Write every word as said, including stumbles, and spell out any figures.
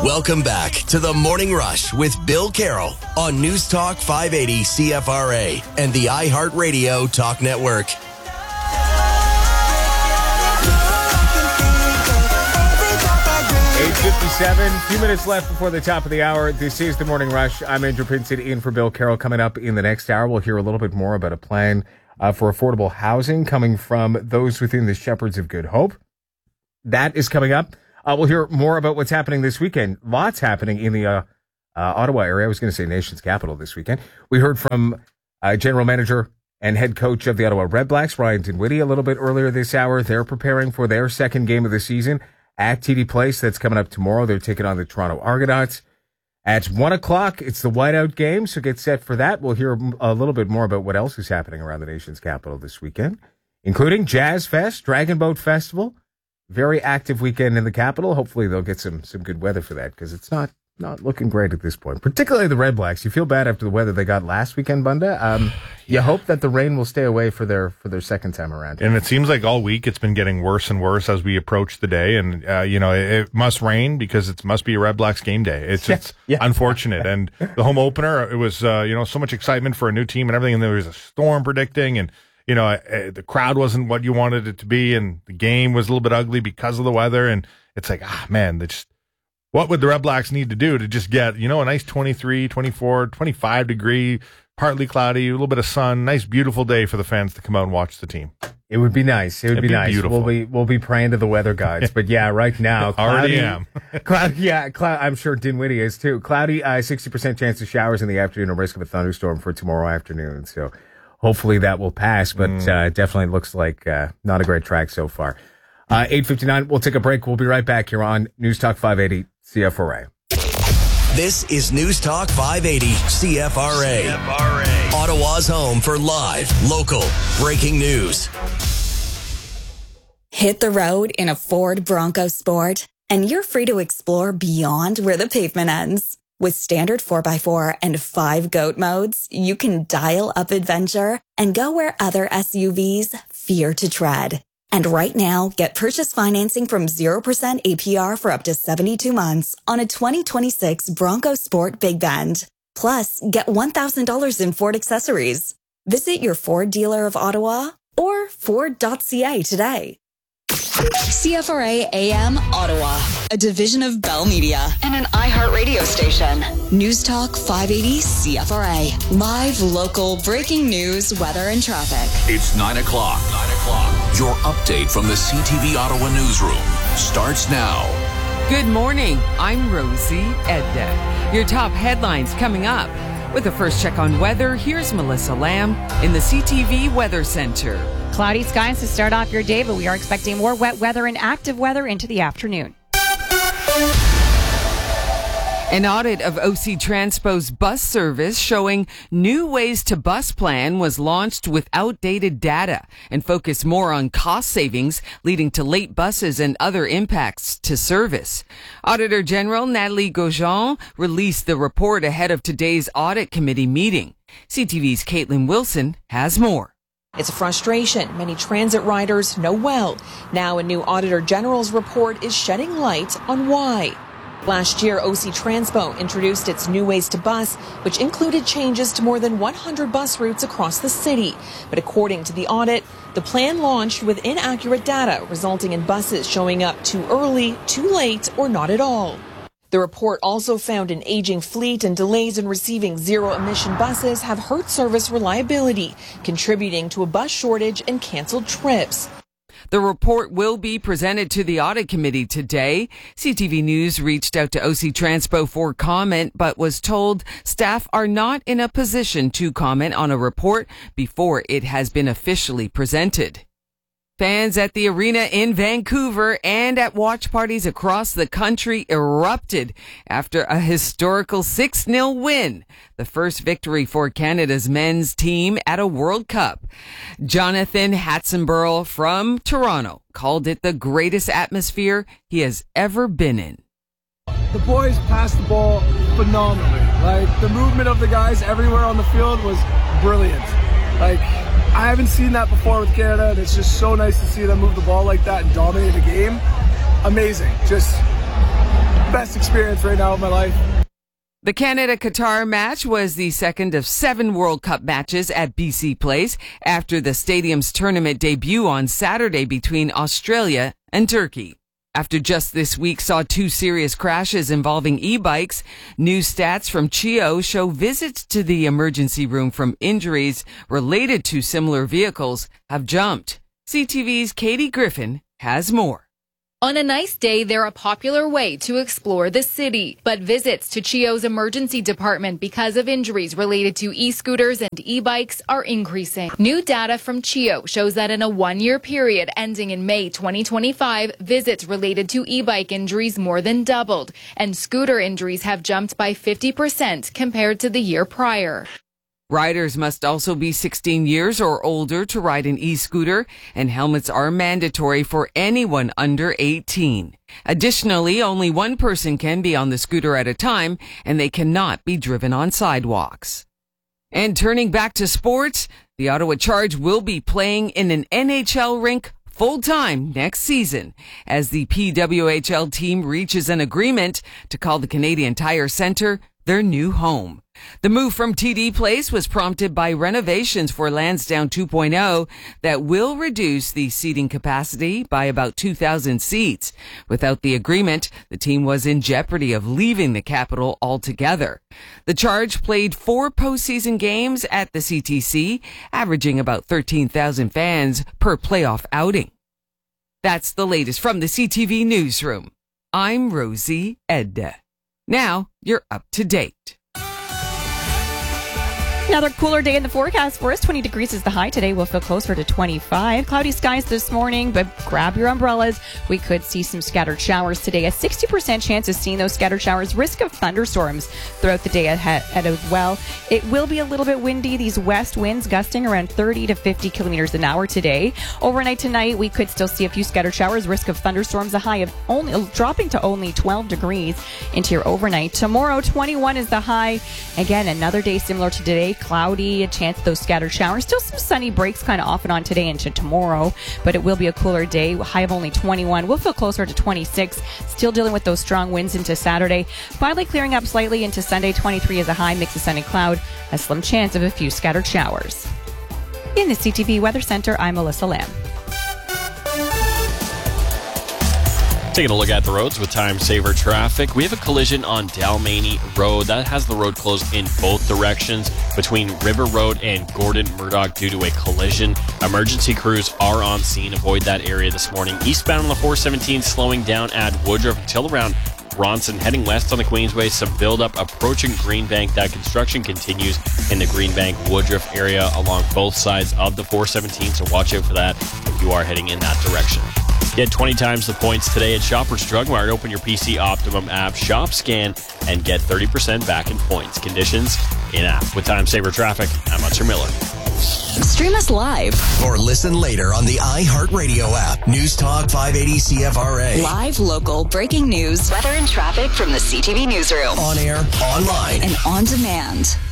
Welcome back to the Morning Rush with Bill Carroll on News Talk five eighty C F R A and the iHeartRadio Talk Network. eight fifty-seven, a few minutes left before the top of the hour. This is the Morning Rush. I'm Andrew Pinsett, in for Bill Carroll. Coming up in the next hour, we'll hear a little bit more about a plan uh, for affordable housing coming from those within the Shepherds of Good Hope. That is coming up. Uh, we'll hear more about what's happening this weekend. Lots happening in the uh, uh, Ottawa area. I was going to say nation's capital this weekend. We heard from uh, General Manager and head coach of the Ottawa Redblacks, Ryan Dinwiddie, a little bit earlier this hour. They're preparing for their second game of the season at T D Place. That's coming up tomorrow. They're taking on the Toronto Argonauts. At one o'clock, it's the whiteout game, so get set for that. We'll hear a little bit more about what else is happening around the nation's capital this weekend, including Jazz Fest, Dragon Boat Festival. Very active weekend in the capital. Hopefully they'll get some some good weather for that, because it's not not looking great at this point, particularly the Red Blacks. You feel bad after the weather they got last weekend, Bunda. Um, you yeah. hope that the rain will stay away for their for their second time around. And it seems like all week it's been getting worse and worse as we approach the day. And, uh, you know, it, it must rain because it must be a Red Blacks game day. It's, yeah. it's yeah. unfortunate. And the home opener, it was, uh, you know, so much excitement for a new team and everything. And there was a storm predicting, and you know, uh, the crowd wasn't what you wanted it to be, and the game was a little bit ugly because of the weather. And it's like, ah, man, they just, what would the Red Blacks need to do to just get, you know, a nice twenty-three, twenty-four, twenty-five degree, partly cloudy, a little bit of sun, nice, beautiful day for the fans to come out and watch the team. It would be nice. It would It'd be, be nice. Beautiful. We'll be we'll be praying to the weather gods. But yeah, right now, cloudy, already am. cloud, yeah, cloud, I'm sure Dinwiddie is too. Cloudy, uh, sixty percent chance of showers in the afternoon, a risk of a thunderstorm for tomorrow afternoon. So hopefully that will pass, but mm. uh, definitely looks like uh, not a great track so far. Uh, eight fifty-nine, we'll take a break. We'll be right back here on News Talk five eighty C F R A. This is News Talk five eighty C F R A. C F R A. Ottawa's home for live, local, breaking news. Hit the road in a Ford Bronco Sport, and you're free to explore beyond where the pavement ends. With standard four by four and five GOAT modes, you can dial up adventure and go where other S U Vs fear to tread. And right now, get purchase financing from zero percent A P R for up to seventy-two months on a twenty twenty-six Bronco Sport Big Bend. Plus, get one thousand dollars in Ford accessories. Visit your Ford dealer of Ottawa or Ford dot C A today. C F R A A M Ottawa, a division of Bell Media and an iHeartRadio station. News Talk five eighty C F R A. Live, local, breaking news, weather, and traffic. It's nine o'clock. nine o'clock. Your update from the C T V Ottawa newsroom starts now. Good morning. I'm Rosie Edda. Your top headlines coming up. With a first check on weather, here's Melissa Lamb in the C T V Weather Center. Cloudy skies to start off your day, but we are expecting more wet weather and active weather into the afternoon. An audit of O C Transpo's bus service showing new ways to bus plan was launched with outdated data and focused more on cost savings, leading to late buses and other impacts to service. Auditor General Natalie Gaujean released the report ahead of today's audit committee meeting. C T V's Caitlin Wilson has more. It's a frustration many transit riders know well. Now a new Auditor General's report is shedding light on why. Last year, O C Transpo introduced its New Ways to Bus, which included changes to more than one hundred bus routes across the city. But according to the audit, the plan launched with inaccurate data, resulting in buses showing up too early, too late, or not at all. The report also found an aging fleet and delays in receiving zero-emission buses have hurt service reliability, contributing to a bus shortage and canceled trips. The report will be presented to the audit committee today. C T V News reached out to O C Transpo for comment, but was told staff are not in a position to comment on a report before it has been officially presented. Fans at the arena in Vancouver and at watch parties across the country erupted after a historical six nil win, the first victory for Canada's men's team at a World Cup. Jonathan Hatzenberl from Toronto called it the greatest atmosphere he has ever been in. The boys passed the ball phenomenally. Like, the movement of the guys everywhere on the field was brilliant. Like, I haven't seen that before with Canada, and it's just so nice to see them move the ball like that and dominate the game. Amazing. Just best experience right now of my life. The Canada-Qatar match was the second of seven World Cup matches at B C Place after the stadium's tournament debut on Saturday between Australia and Turkey. After just this week saw two serious crashes involving e-bikes, new stats from C H I O show visits to the emergency room from injuries related to similar vehicles have jumped. C T V's Katie Griffin has more. On a nice day, they're a popular way to explore the city. But visits to C H I O's emergency department because of injuries related to e-scooters and e-bikes are increasing. New data from C H I O shows that in a one-year period ending in May twenty twenty-five, visits related to e-bike injuries more than doubled, and scooter injuries have jumped by fifty percent compared to the year prior. Riders must also be sixteen years or older to ride an e-scooter, and helmets are mandatory for anyone under eighteen. Additionally, only one person can be on the scooter at a time, and they cannot be driven on sidewalks. And turning back to sports, the Ottawa Charge will be playing in an N H L rink full-time next season as the P W H L team reaches an agreement to call the Canadian Tire Centre their new home. The move from T D Place was prompted by renovations for Lansdowne two point oh that will reduce the seating capacity by about two thousand seats. Without the agreement, the team was in jeopardy of leaving the capital altogether. The Charge played four postseason games at the C T C, averaging about thirteen thousand fans per playoff outing. That's the latest from the C T V newsroom. I'm Rosie Edda. Now you're up to date. Another cooler day in the forecast for us. twenty degrees is the high today. We'll feel closer to twenty-five. Cloudy skies this morning, but grab your umbrellas. We could see some scattered showers today. A sixty percent chance of seeing those scattered showers. Risk of thunderstorms throughout the day ahead as well. It will be a little bit windy. These west winds gusting around thirty to fifty kilometers an hour today. Overnight tonight, we could still see a few scattered showers. Risk of thunderstorms, a high of only dropping to only twelve degrees into your overnight. Tomorrow, twenty-one is the high. Again, another day similar to today. Cloudy, a chance of those scattered showers. Still some sunny breaks kind of off and on today into tomorrow, but it will be a cooler day. High of only twenty-one. We'll feel closer to twenty-six. Still dealing with those strong winds into Saturday. Finally clearing up slightly into Sunday. twenty-three is a high, mix of sun and cloud. A slim chance of a few scattered showers. In the C T V Weather Center, I'm Melissa Lamb. Taking a look at the roads with time saver traffic. We have a collision on Dalmany Road. That has the road closed in both directions between River Road and Gordon Murdoch due to a collision. Emergency crews are on scene. Avoid that area this morning. Eastbound on the four seventeen slowing down at Woodruff until around Bronson. Heading west on the Queensway, some buildup approaching Greenbank. That construction continues in the Greenbank Woodruff area along both sides of the four seventeen, so watch out for that if you are heading in that direction. Get twenty times the points today at Shoppers Drug Mart. Open your P C Optimum app, shop, scan, and get thirty percent back in points. Conditions in-app. With time saver traffic, I'm Munster Miller. Stream us live or listen later on the iHeartRadio app. News Talk five eighty C F R A. Live, local, breaking news, weather and traffic from the C T V newsroom. On air, online, and on demand.